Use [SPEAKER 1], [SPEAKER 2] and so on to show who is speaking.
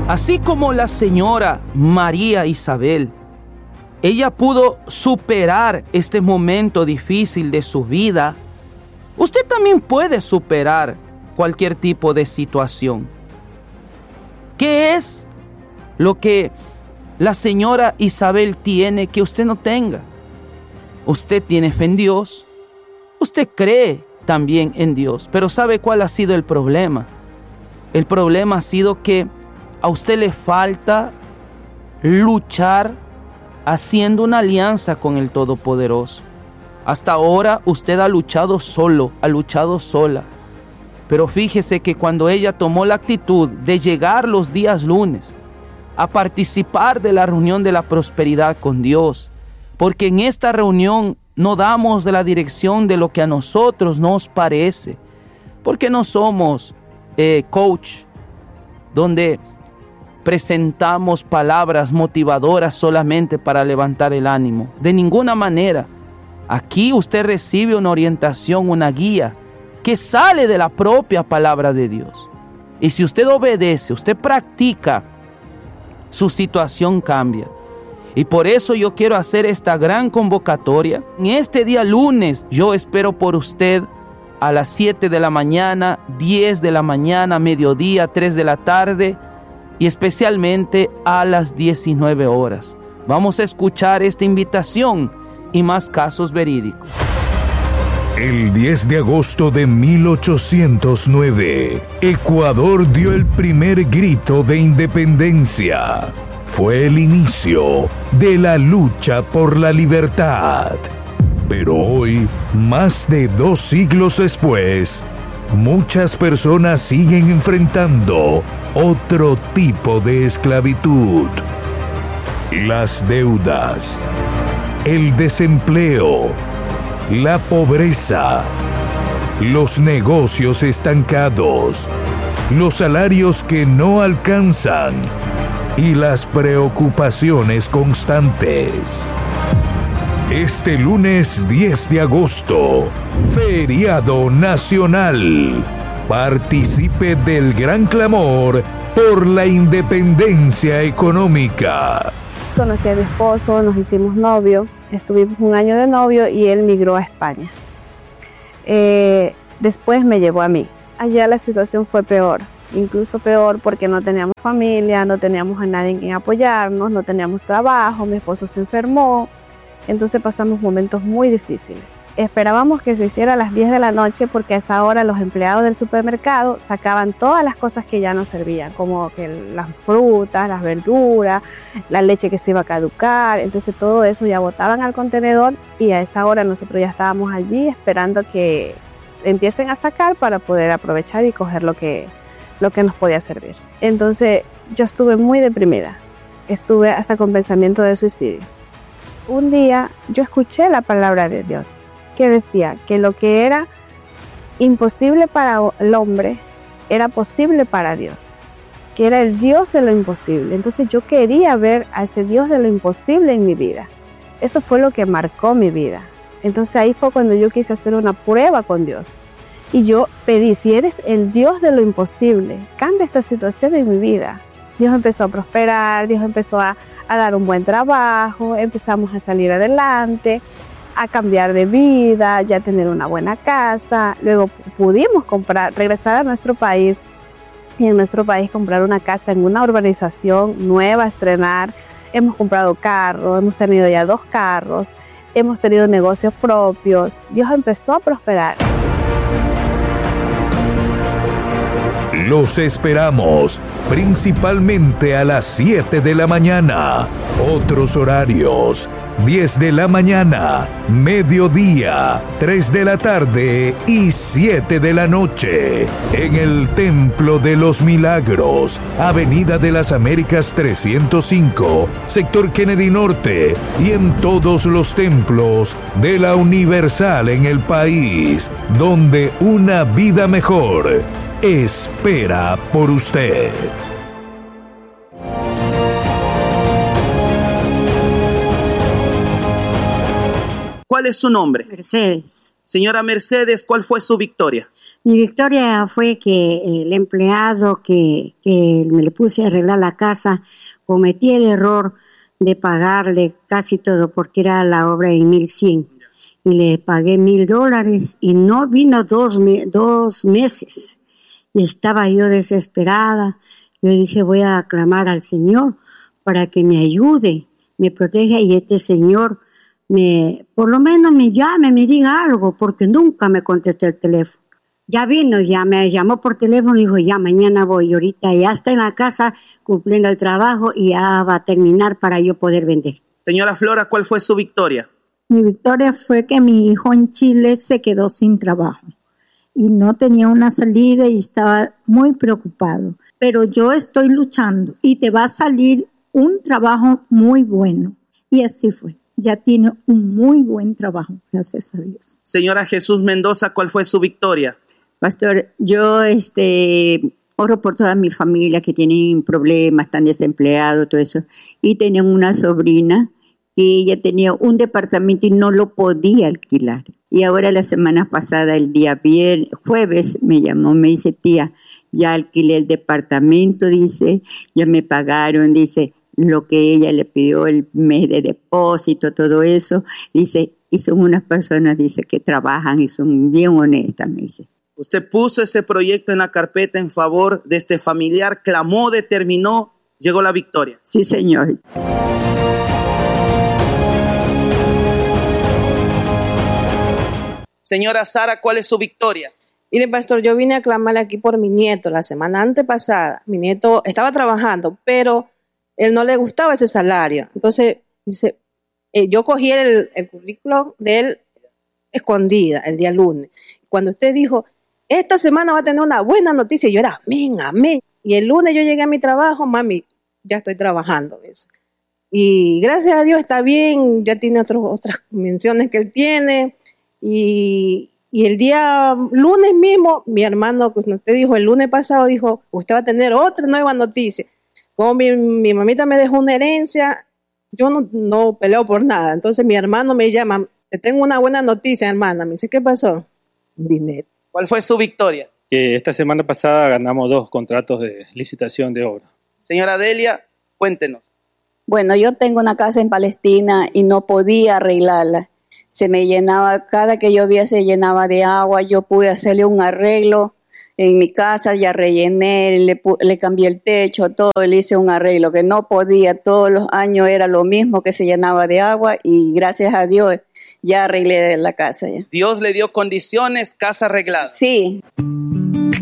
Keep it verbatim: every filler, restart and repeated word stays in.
[SPEAKER 1] Así como la señora María Isabel, ella pudo superar este momento difícil de su vida, usted también puede superar cualquier tipo de situación. ¿Qué es lo que la señora Isabel tiene que usted no tenga? Usted tiene fe en Dios, usted cree también en Dios, pero ¿sabe cuál ha sido el problema? El problema ha sido que a usted le falta luchar haciendo una alianza con el Todopoderoso. Hasta ahora usted ha luchado solo, ha luchado sola. Pero fíjese que cuando ella tomó la actitud de llegar los días lunes a participar de la reunión de la prosperidad con Dios, porque en esta reunión no damos de la dirección de lo que a nosotros nos parece, porque no somos eh, coach, donde presentamos palabras motivadoras solamente para levantar el ánimo. De ninguna manera. Aquí usted recibe una orientación, una guía que sale de la propia palabra de Dios. Y si usted obedece, usted practica, su situación cambia. Y por eso yo quiero hacer esta gran convocatoria. En este día lunes yo espero por usted a las siete de la mañana, diez de la mañana, mediodía, tres de la tarde y especialmente a las diecinueve horas. Vamos a escuchar esta invitación y más casos verídicos.
[SPEAKER 2] El diez de agosto de mil ochocientos nueve, Ecuador dio el primer grito de independencia. Fue el inicio de la lucha por la libertad. Pero hoy, más de dos siglos después, muchas personas siguen enfrentando otro tipo de esclavitud. Las deudas, el desempleo, la pobreza, los negocios estancados, los salarios que no alcanzan y las preocupaciones constantes. Este lunes diez de agosto, feriado nacional. Participe del gran clamor por la independencia económica.
[SPEAKER 3] Conocí a mi esposo, nos hicimos novio, estuvimos un año de novio y él migró a España. Eh, después me llevó a mí. Allá la situación fue peor, incluso peor porque no teníamos familia, no teníamos a nadie en quien apoyarnos, no teníamos trabajo, mi esposo se enfermó. Entonces pasamos momentos muy difíciles. Esperábamos que se hiciera a las diez de la noche porque a esa hora los empleados del supermercado sacaban todas las cosas que ya no servían, como que las frutas, las verduras, la leche que se iba a caducar. Entonces todo eso ya botaban al contenedor y a esa hora nosotros ya estábamos allí esperando que empiecen a sacar para poder aprovechar y coger lo que, lo que nos podía servir. Entonces yo estuve muy deprimida, estuve hasta con pensamiento de suicidio. Un día yo escuché la palabra de Dios que decía que lo que era imposible para el hombre era posible para Dios, que era el Dios de lo imposible. Entonces yo quería ver a ese Dios de lo imposible en mi vida. Eso fue lo que marcó mi vida. Entonces ahí fue cuando yo quise hacer una prueba con Dios. Y yo pedí, si eres el Dios de lo imposible, cambia esta situación en mi vida. Dios empezó a prosperar, Dios empezó a, a dar un buen trabajo, empezamos a salir adelante, a cambiar de vida, ya tener una buena casa. Luego pudimos comprar, regresar a nuestro país y en nuestro país comprar una casa en una urbanización nueva, estrenar. Hemos comprado carros, hemos tenido ya dos carros, hemos tenido negocios propios. Dios empezó a prosperar.
[SPEAKER 2] Los esperamos, principalmente a las siete de la mañana. Otros horarios, diez de la mañana, mediodía, tres de la tarde y siete de la noche. En el Templo de los Milagros, Avenida de las Américas trescientos cinco, Sector Kennedy Norte, y en todos los templos de la Universal en el país, donde una vida mejor espera por usted.
[SPEAKER 1] ¿Cuál es su nombre?
[SPEAKER 4] Mercedes.
[SPEAKER 1] Señora Mercedes, ¿cuál fue su victoria?
[SPEAKER 4] Mi victoria fue que el empleado que, que me le puse a arreglar la casa, cometí el error de pagarle casi todo porque era la obra de mil cien y le pagué mil dólares y no vino dos, dos meses y estaba yo desesperada. Yo dije, voy a clamar al Señor para que me ayude, me proteja y este Señor me, por lo menos me llame, me diga algo, porque nunca me contestó el teléfono. Ya vino, ya me llamó por teléfono y dijo, ya mañana voy. Y ahorita ya está en la casa cumpliendo el trabajo y ya va a terminar para yo poder vender.
[SPEAKER 1] Señora Flora, ¿cuál fue su victoria?
[SPEAKER 5] Mi victoria fue que mi hijo en Chile se quedó sin trabajo y no tenía una salida y estaba muy preocupado. Pero yo estoy luchando y te va a salir un trabajo muy bueno. Y así fue. Ya tiene un muy buen trabajo, gracias a Dios.
[SPEAKER 1] Señora Jesús Mendoza, ¿cuál fue su victoria?
[SPEAKER 6] Pastor, yo este, oro por toda mi familia que tienen problemas, están desempleados, todo eso. Y tenía una sobrina que ella tenía un departamento y no lo podía alquilar. Y ahora la semana pasada, el día viernes, jueves, me llamó, me dice, tía, ya alquilé el departamento, dice, ya me pagaron, dice, lo que ella le pidió el mes de depósito, todo eso, dice, y son unas personas, dice, que trabajan y son bien honestas, me dice.
[SPEAKER 1] Usted puso ese proyecto en la carpeta en favor de este familiar, clamó, determinó, llegó la victoria.
[SPEAKER 6] Sí, señor.
[SPEAKER 1] Señora Sara, ¿cuál es su victoria?
[SPEAKER 7] Mire, pastor, yo vine a clamarle aquí por mi nieto la semana antepasada. Mi nieto estaba trabajando, pero él no le gustaba ese salario. Entonces, dice, eh, yo cogí el, el currículo de él escondida el día lunes. Cuando usted dijo, esta semana va a tener una buena noticia, yo era, amén, amén. Y el lunes yo llegué a mi trabajo, mami, ya estoy trabajando. ¿Ves? Y gracias a Dios está bien, ya tiene otros, otras menciones que él tiene. Y, y el día lunes mismo, mi hermano, pues usted dijo, el lunes pasado dijo, usted va a tener otra nueva noticia. Como mi, mi mamita me dejó una herencia, yo no, no peleo por nada. Entonces mi hermano me llama, te tengo una buena noticia, hermana. Me dice, ¿qué pasó? Dinero.
[SPEAKER 1] ¿Cuál fue su victoria?
[SPEAKER 8] Que esta semana pasada ganamos dos contratos de licitación de obra.
[SPEAKER 1] Señora Delia, cuéntenos.
[SPEAKER 9] Bueno, yo tengo una casa en Palestina y no podía arreglarla. Se me llenaba, cada que llovía se llenaba de agua. Yo pude hacerle un arreglo en mi casa, ya rellené, le, le cambié el techo, todo, le hice un arreglo que no podía. Todos los años era lo mismo, que se llenaba de agua y gracias a Dios ya arreglé la casa. Ya.
[SPEAKER 1] Dios le dio condiciones, casa arreglada.
[SPEAKER 9] Sí.